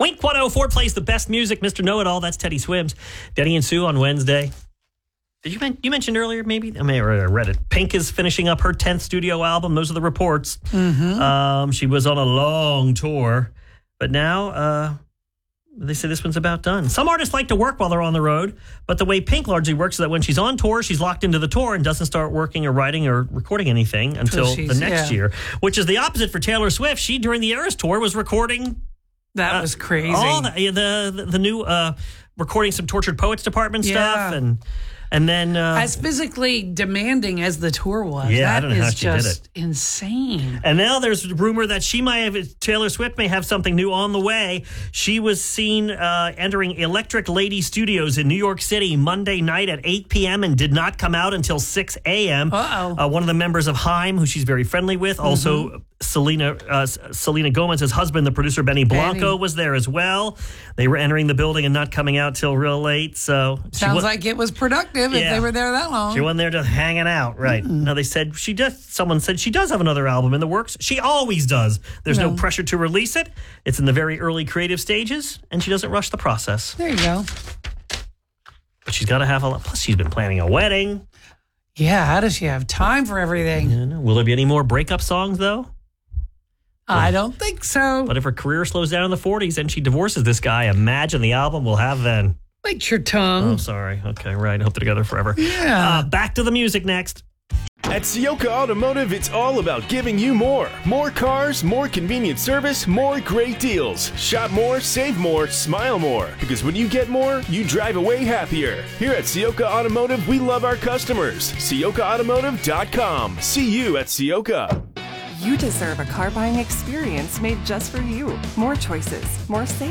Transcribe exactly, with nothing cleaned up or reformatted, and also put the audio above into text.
Wink one oh four plays the best music. Mister Know-It-All, that's Teddy Swims. Denny and Sue on Wednesday. Did you men- you mentioned earlier, maybe? I may have read it. Pink is finishing up her tenth studio album. Those are the reports. Mm-hmm. Um, she was on a long tour, but now uh, they say this one's about done. Some artists like to work while they're on the road, but the way Pink largely works is that when she's on tour, she's locked into the tour and doesn't start working or writing or recording anything until the next yeah. year, which is the opposite for Taylor Swift. She, during the Eras tour, was recording... That uh, was crazy. All the, the, the, the new... Uh, recording some Tortured Poets Department yeah. stuff, and and then uh, as physically demanding as the tour was. Yeah, that I don't know is how she just did it. Insane. And now there's rumor that she might have Taylor Swift may have something new on the way. She was seen uh, entering Electric Lady Studios in New York City Monday night at eight p.m. and did not come out until six a.m. Uh-oh. Uh, one of the members of Haim, who she's very friendly with, mm-hmm. also Selena uh, Selena Gomez's husband, the producer Benny Blanco, Benny. was there as well. They were entering the building and not coming out till real late. So sounds was, like it was productive yeah. if they were there that long. She wasn't there just hanging out, right? Mm-hmm. No, they said she does. Someone said she does have another album in the works. She always does. There's no, no pressure to release it. It's in the very early creative stages, and she doesn't rush the process. There you go. But she's got to have a lot. Plus, she's been planning a wedding. Yeah, how does she have time for everything? Yeah, no. Will there be any more breakup songs, though? I don't think so. But if her career slows down in the forties and she divorces this guy, imagine the album we'll have then. Bite your tongue. Oh, sorry. Okay, right. Hope they're together forever. Yeah. Uh, back to the music next. At Ciocca Automotive, it's all about giving you more. More cars, more convenient service, more great deals. Shop more, save more, smile more. Because when you get more, you drive away happier. Here at Ciocca Automotive, we love our customers. Ciocca Automotive dot com. See you at Ciocca. You deserve a car buying experience made just for you. More choices, more savings.